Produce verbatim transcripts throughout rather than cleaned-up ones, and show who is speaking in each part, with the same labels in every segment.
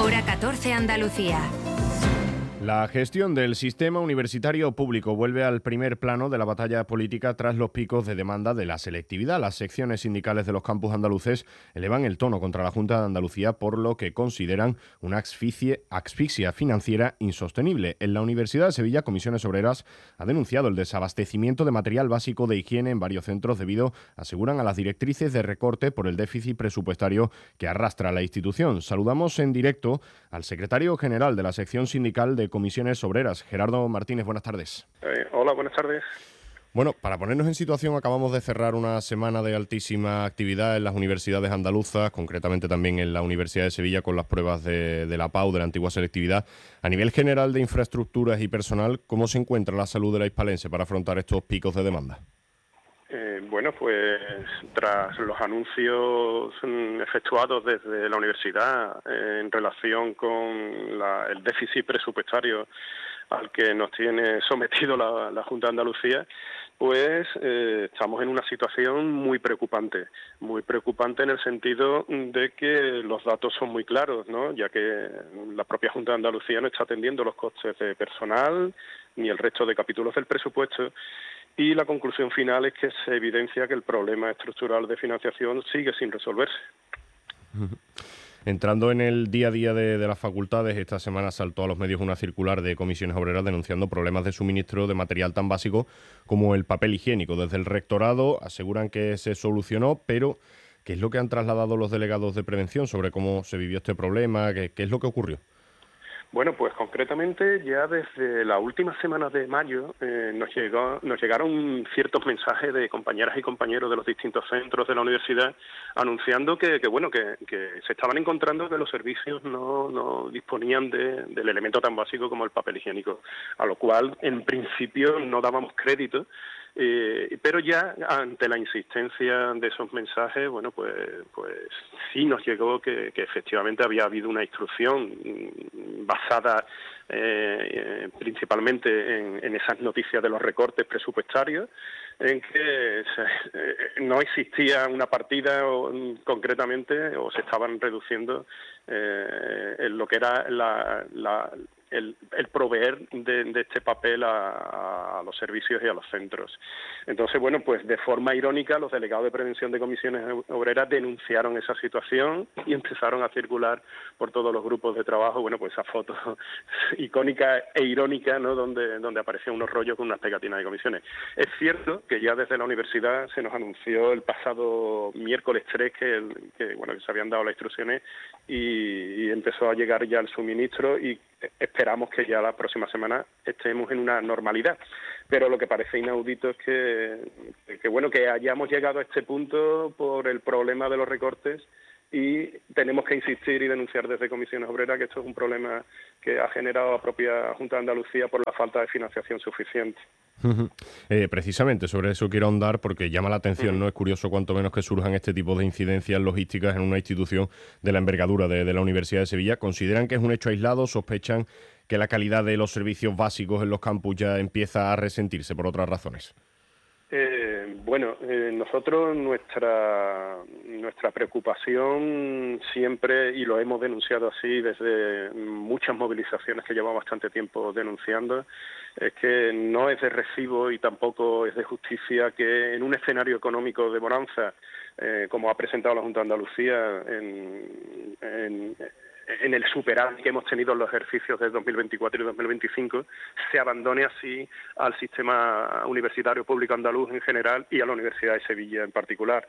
Speaker 1: Hora catorce Andalucía.
Speaker 2: La gestión del sistema universitario público vuelve al primer plano de la batalla política tras los picos de demanda de la selectividad. Las secciones sindicales de los campus andaluces elevan el tono contra la Junta de Andalucía por lo que consideran una asfixia, asfixia financiera insostenible. En la Universidad de Sevilla, Comisiones Obreras ha denunciado el desabastecimiento de material básico de higiene en varios centros debido, aseguran, a las directrices de recorte por el déficit presupuestario que arrastra la institución. Saludamos en directo al secretario general de la sección sindical de Comisiones Obreras, Gerardo Martínez. Buenas tardes.
Speaker 3: Eh, hola, buenas tardes.
Speaker 2: Bueno, para ponernos en situación, acabamos de cerrar una semana de altísima actividad en las universidades andaluzas, concretamente también en la Universidad de Sevilla con las pruebas de, de la P A U, de la antigua selectividad. A nivel general de infraestructuras y personal, ¿cómo se encuentra la salud de la hispalense para afrontar estos picos de demanda?
Speaker 3: Eh, bueno, pues tras los anuncios mm, efectuados desde la universidad eh, en relación con la, el déficit presupuestario al que nos tiene sometido la, la Junta de Andalucía, pues eh, estamos en una situación muy preocupante, muy preocupante en el sentido de que los datos son muy claros, ¿no? Ya que la propia Junta de Andalucía no está atendiendo los costes de personal ni el resto de capítulos del presupuesto. Y la conclusión final es que se evidencia que el problema estructural de financiación sigue sin resolverse.
Speaker 2: Entrando en el día a día de, de las facultades, esta semana saltó a los medios una circular de Comisiones Obreras denunciando problemas de suministro de material tan básico como el papel higiénico. Desde el rectorado aseguran que se solucionó, pero ¿qué es lo que han trasladado los delegados de prevención sobre cómo se vivió este problema? ¿Qué, qué es lo que ocurrió?
Speaker 3: Bueno, pues concretamente ya desde la última semana de mayo eh, nos llegó, nos llegaron ciertos mensajes de compañeras y compañeros de los distintos centros de la universidad anunciando que, que bueno, que, que se estaban encontrando que los servicios no, no disponían de, del elemento tan básico como el papel higiénico, a lo cual en principio no dábamos crédito. Eh, pero ya ante la insistencia de esos mensajes, bueno, pues pues sí nos llegó que, que efectivamente había habido una instrucción basada eh, principalmente en, en esas noticias de los recortes presupuestarios, en que se, eh, no existía una partida o, concretamente o se estaban reduciendo eh, en lo que era la... la El, el proveer de, de este papel a, a los servicios y a los centros. Entonces, bueno, pues de forma irónica los delegados de prevención de Comisiones Obreras denunciaron esa situación y empezaron a circular por todos los grupos de trabajo, bueno, pues esa foto icónica e irónica, ¿no?, donde, donde aparecían unos rollos con unas pegatinas de comisiones. Es cierto que ya desde la universidad se nos anunció el pasado miércoles tres que, que bueno, que se habían dado las instrucciones y, y empezó a llegar ya el suministro y esperamos que ya la próxima semana estemos en una normalidad. Pero lo que parece inaudito es que, que bueno, que hayamos llegado a este punto por el problema de los recortes y tenemos que insistir y denunciar desde Comisiones Obreras que esto es un problema que ha generado la propia Junta de Andalucía por la falta de financiación suficiente.
Speaker 2: Uh-huh. Eh, precisamente sobre eso quiero ahondar porque llama la atención, uh-huh. ¿no? Es curioso cuanto menos que surjan este tipo de incidencias logísticas en una institución de la envergadura de, de la Universidad de Sevilla. ¿Consideran que es un hecho aislado? ¿Sospechan que la calidad de los servicios básicos en los campus ya empieza a resentirse por otras razones?
Speaker 3: Eh, bueno, eh, nosotros nuestra nuestra preocupación siempre, y lo hemos denunciado así desde muchas movilizaciones que llevamos bastante tiempo denunciando, es que no es de recibo y tampoco es de justicia que en un escenario económico de bonanza, eh, como ha presentado la Junta de Andalucía en, en en el superávit que hemos tenido en los ejercicios de dos mil veinticuatro y dos mil veinticinco, se abandone así al sistema universitario público andaluz en general y a la Universidad de Sevilla en particular.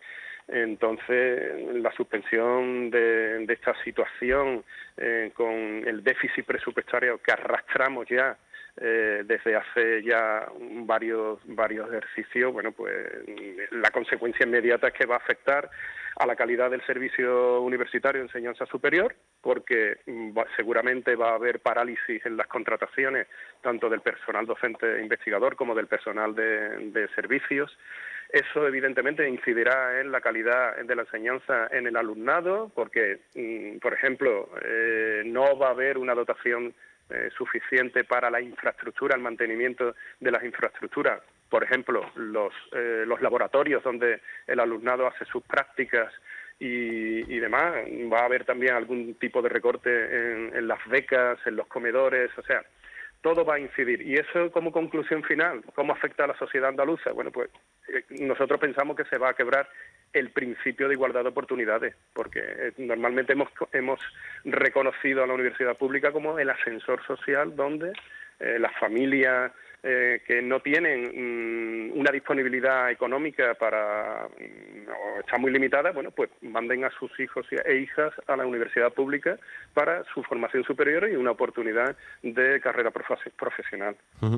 Speaker 3: Entonces, la suspensión de, de esta situación eh, con el déficit presupuestario que arrastramos ya Eh, desde hace ya varios varios ejercicios, bueno, pues la consecuencia inmediata es que va a afectar a la calidad del servicio universitario de enseñanza superior, porque va, seguramente va a haber parálisis en las contrataciones, tanto del personal docente e investigador como del personal de, de servicios. Eso evidentemente incidirá en la calidad de la enseñanza en el alumnado, porque, por ejemplo, eh, no va a haber una dotación Eh, suficiente para la infraestructura, el mantenimiento de las infraestructuras. Por ejemplo, los, eh, los laboratorios donde el alumnado hace sus prácticas y, y demás. Va a haber también algún tipo de recorte en, en las becas, en los comedores, o sea, todo va a incidir. Y eso, como conclusión final, ¿cómo afecta a la sociedad andaluza? Bueno, pues eh, nosotros pensamos que se va a quebrar el principio de igualdad de oportunidades, porque eh, normalmente hemos, hemos reconocido a la universidad pública como el ascensor social donde eh, las familias eh, que no tienen mmm, una disponibilidad económica para, mmm, o está muy limitada, bueno, pues manden a sus hijos e hijas a la universidad pública para su formación superior y una oportunidad de carrera profe- profesional.
Speaker 2: Uh-huh.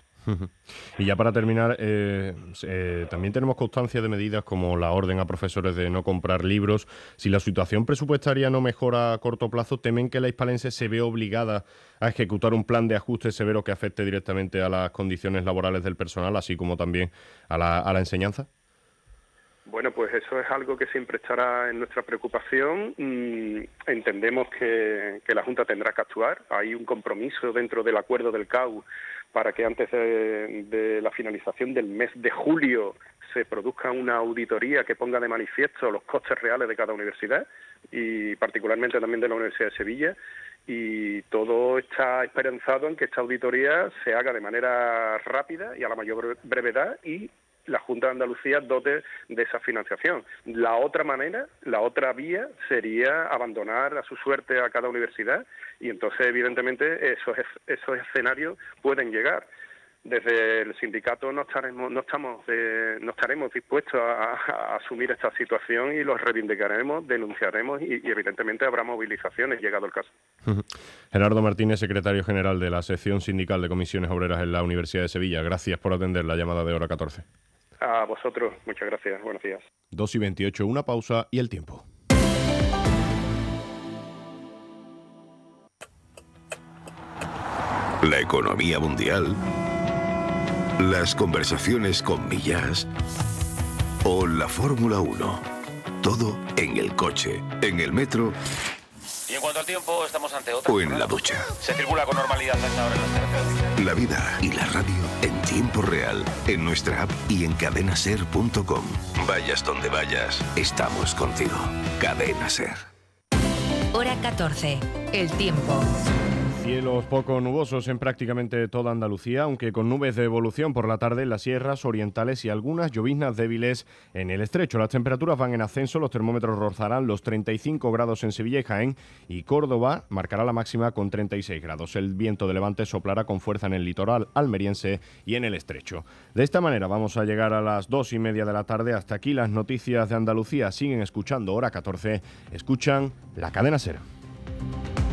Speaker 2: Y ya para terminar, eh, eh, también tenemos constancia de medidas como la orden a profesores de no comprar libros. Si la situación presupuestaria no mejora a corto plazo, ¿temen que la hispalense se vea obligada a ejecutar un plan de ajuste severo que afecte directamente a las condiciones laborales del personal, así como también a la, a la enseñanza?
Speaker 3: Bueno, pues eso es algo que siempre estará en nuestra preocupación. Mm, entendemos que, que la Junta tendrá que actuar. Hay un compromiso dentro del acuerdo del C A U para que antes de, de la finalización del mes de julio se produzca una auditoría que ponga de manifiesto los costes reales de cada universidad y particularmente también de la Universidad de Sevilla. Y todo está esperanzado en que esta auditoría se haga de manera rápida y a la mayor brevedad y la Junta de Andalucía dote de esa financiación. La otra manera, la otra vía sería abandonar a su suerte a cada universidad y entonces evidentemente esos, esos escenarios pueden llegar. Desde el sindicato no estaremos, no estamos, eh, no estaremos dispuestos a, a asumir esta situación y los reivindicaremos, denunciaremos y, y evidentemente habrá movilizaciones llegado el caso.
Speaker 2: Gerardo Martínez, secretario general de la sección sindical de comisiones obreras en la Universidad de Sevilla. Gracias por atender la llamada de Hora catorce.
Speaker 3: A vosotros, muchas gracias. Buenos días.
Speaker 2: dos y veintiocho, una pausa y el tiempo.
Speaker 1: La economía mundial, las conversaciones con Millás o la Fórmula uno. Todo en el coche, en el metro.
Speaker 4: Y en cuanto al tiempo, estamos ante otra.
Speaker 1: O en la ducha.
Speaker 4: Se circula con normalidad hasta ahora en las carreteras.
Speaker 1: La vida y la radio en tiempo real, en nuestra app y en cadena ser punto com. Vayas donde vayas, estamos contigo. Cadena Ser.
Speaker 5: Hora catorce. El tiempo.
Speaker 2: Cielos poco nubosos en prácticamente toda Andalucía, aunque con nubes de evolución por la tarde en las sierras orientales y algunas lloviznas débiles en el estrecho. Las temperaturas van en ascenso, los termómetros rozarán los treinta y cinco grados en Sevilla y Jaén y Córdoba marcará la máxima con treinta y seis grados. El viento de levante soplará con fuerza en el litoral almeriense y en el estrecho. De esta manera vamos a llegar a las dos y media de la tarde. Hasta aquí las noticias de Andalucía. Siguen escuchando Hora catorce. Escuchan la Cadena Ser.